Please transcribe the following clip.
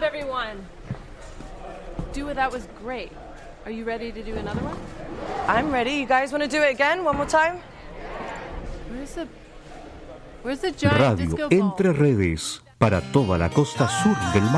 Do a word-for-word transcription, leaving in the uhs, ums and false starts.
everyone. Do It, that was great. Are you ready to do another one? I'm ready. You guys want to do it again? One more time? Where's the Where's the giant disco Radio ball? Entre Redes para toda la costa sur del mar.